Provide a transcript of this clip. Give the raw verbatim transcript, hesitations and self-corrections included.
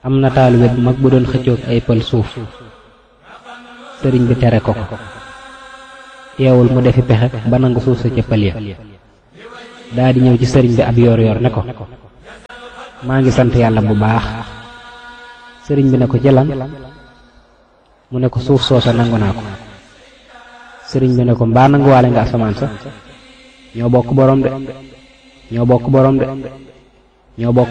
am na taalibe bu mag bu doon xëccoog ay pël suuf sëriñ bi tere ko ko teewul mu defi pexe ba nangu suuf sa ca pël ya daa di ñëw ci sëriñ bi ab yor yor ne ko maa ngi sant yàlla bu baax. sëriñ bi ne ko jëlan mu ne ko suuf soosa nangu naa ko. sëriñ bi ne ko mbaa nanguwaale nga asamaan sa ñoo bokk borom de ñoo bokk borom de ñoo bokk